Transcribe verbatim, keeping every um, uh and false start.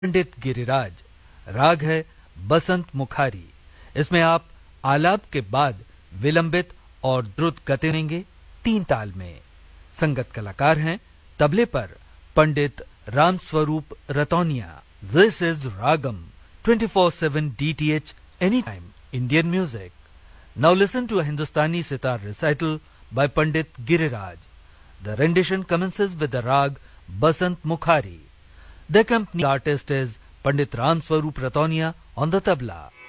पंडित गिरिराज। राग है बसंत मुखारी। इसमें आप आलाप के बाद विलंबित और द्रुत गति देंगे तीन ताल में। संगत कलाकार हैं तबले पर पंडित Ramswaroop रतौनिया। This is ragam twenty four seven D T H any time Indian music. Now listen to a Hindustani sitar recital by Pandit Giriraj. The rendition commences with the rag Basant Mukhari. The accompanying artist is Pandit Ramswarup Ratonia on the tabla.